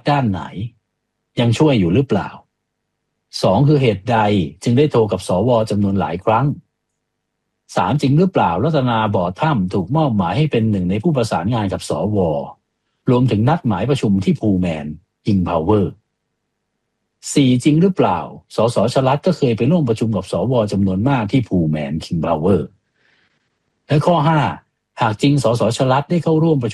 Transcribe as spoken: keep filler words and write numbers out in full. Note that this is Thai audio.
ด้านไหนยังช่วยอยู่หรือเปล่าสองคือเหตุใดจึงได้โทรกับสวจำนวนหลายครั้งสามจริงหรือเปล่ารัตนาบ่อถ้ำถูกมอบหมายให้เป็นหนึ่งในผู้ประสานงานกับสวรวมถึงนัดหมายประชุมที่พูแมนคิงพาวเวอร์สี่จริงหรือเปล่าสสชลัดก็เคยไปร่วมประชุมกับสวจำนวนมากที่พูแมนคิงพาวเวอร์และข้อห้าหากจริงสสชลัดได้เข้าร่วมประชุม